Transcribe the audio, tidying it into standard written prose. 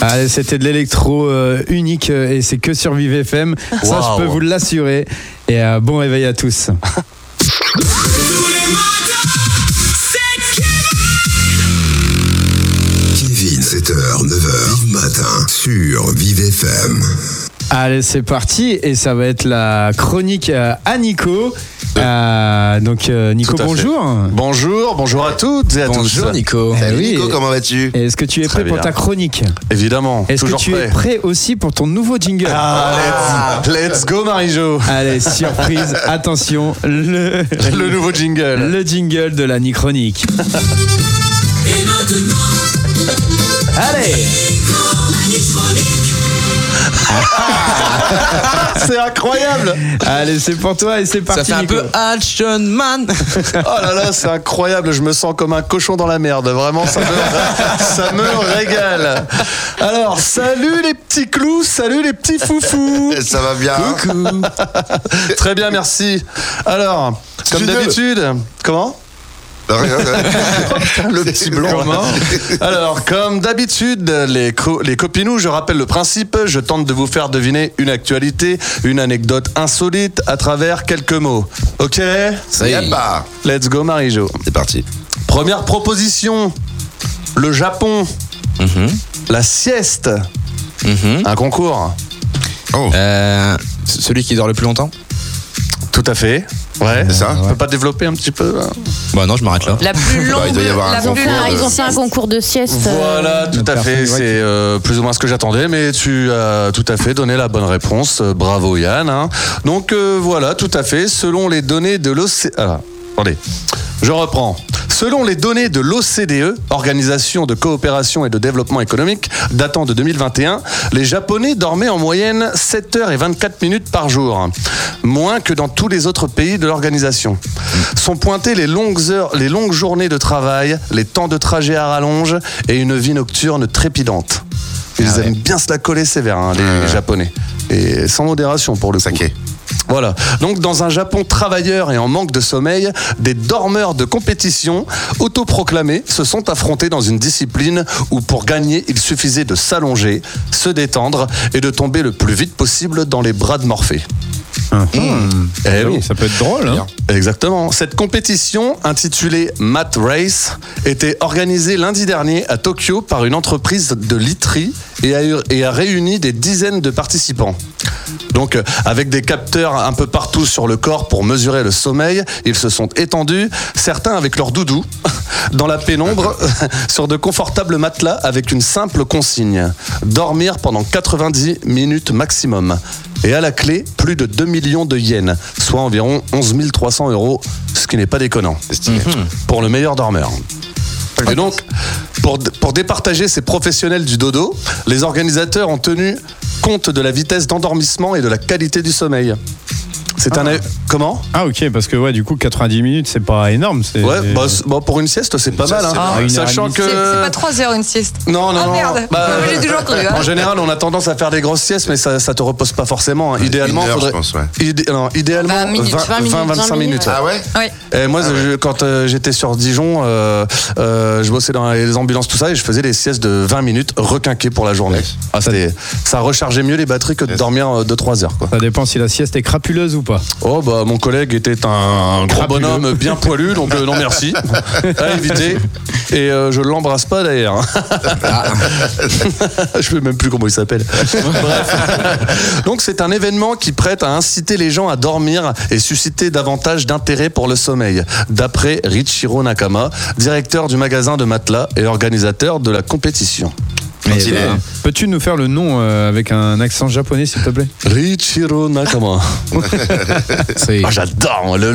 Allez, c'était de l'électro unique et c'est que sur Vive FM. Ça, je peux vous l'assurer. Et bon réveil à tous. Kevin, 7h, 9h, Vive Matin sur Vive FM. Allez, c'est parti et ça va être la chronique à Nico. Donc Nico, bonjour. Bonjour à toutes et à tous. Bonjour Nico. Salut oui. Nico, comment vas-tu? Est-ce que tu es prêt pour ta chronique? Évidemment, Est-ce que toujours tu prêt. es prêt aussi pour ton nouveau jingle? Let's go Marie-Jo. Allez, surprise, attention, le nouveau jingle. Le jingle de la Nichronique. Et maintenant, Allez. C'est incroyable. Allez, c'est pour toi et c'est parti. Ça fait un Nico. peu Action Man. Oh là là, c'est incroyable. Je me sens comme un cochon dans la merde. Vraiment, ça me régale. Alors, salut les petits clous, salut les petits foufous. Ça va bien? Coucou. Très bien, merci. Alors, comme d'habitude, comment? Rien. Le petit blanc. Alors, comme d'habitude, les copinous, je rappelle le principe. Je tente de vous faire deviner une actualité, une anecdote insolite à travers quelques mots. Ok? Ça y est pas. Let's go, Marie-Jo. C'est parti. Première proposition. Le Japon. La sieste. Un concours. Oh, Celui qui dort le plus longtemps. Tout à fait. Ouais. c'est ça? On peut pas développer un petit peu là? Bah non, je m'arrête là. La plus longue. il doit y avoir un la plus concours longue de- Ils ont fait un concours de sieste. Voilà, tout à personne, fait. ouais, C'est plus ou moins ce que j'attendais, mais tu as tout à fait donné la bonne réponse. Bravo Yann. Hein. Donc voilà, tout à fait. Selon les données de l'OCDE... Attendez, je reprends. Selon les données de l'OCDE, Organisation de coopération et de développement économique, datant de 2021, les Japonais dormaient en moyenne 7h24 par jour, moins que dans tous les autres pays de l'organisation. Sont pointées les longues journées de travail, les temps de trajet à rallonge et une vie nocturne trépidante. Ils aiment bien se la coller sévère, hein, les Japonais. Et sans modération pour le coup. Saké. Voilà. Donc, dans un Japon travailleur et en manque de sommeil, des dormeurs de compétition autoproclamés se sont affrontés dans une discipline où, pour gagner, il suffisait de s'allonger, se détendre et de tomber le plus vite possible dans les bras de Morphée. Eh oui. Ça peut être drôle. Hein. Exactement. Cette compétition, intitulée Mat Race, était organisée lundi dernier à Tokyo par une entreprise de literie et a réuni des dizaines de participants. Donc, avec des capteurs un peu partout sur le corps pour mesurer le sommeil, ils se sont étendus, certains avec leur doudou, dans la pénombre, sur de confortables matelas avec une simple consigne. Dormir pendant 90 minutes maximum. Et à la clé, plus de 2 millions de yens, soit environ 11 300 €, ce qui n'est pas déconnant. C'est stylé. Pour le meilleur dormeur. Et donc, pour départager ces professionnels du dodo, les organisateurs ont tenu compte de la vitesse d'endormissement et de la qualité du sommeil. C'est Comment? Ah ok, parce que ouais, du coup 90 minutes c'est pas énorme. C'est... Ouais, bah, pour une sieste c'est pas mal. Hein. Ah, une Sachant heure et que C'est pas 3 heures une sieste. non. Ah merde. J'ai toujours cru. Hein. En général, on a tendance à faire des grosses siestes, mais ça te repose pas forcément. Hein. Idéalement, une heure, faudrait. je pense, ouais. Idéalement, 20 minutes, 20-25 minutes. Ah ouais? Oui. Et moi, quand j'étais sur Dijon, je bossais dans les ambulances, tout ça, et je faisais des siestes de 20 minutes requinquées pour la journée. Yes. Ah, ça rechargeait mieux les batteries que de dormir 2-3 heures. Quoi. Ça dépend si la sieste est crapuleuse ou pas. Oh, bah, mon collègue était un gros Crapuleux. bonhomme bien poilu, donc non merci. À éviter. Et je l'embrasse pas d'ailleurs. Je sais même plus comment il s'appelle. Bref. Donc c'est un événement qui prête à inciter les gens à dormir et susciter davantage d'intérêt pour le sommeil, d'après Richiro Nakama, directeur du magasin de matelas et organisateur de la compétition. Stylé. Peux-tu nous faire le nom avec un accent japonais s'il te plaît? Richiro Nakama. C'est Ah, j'adore le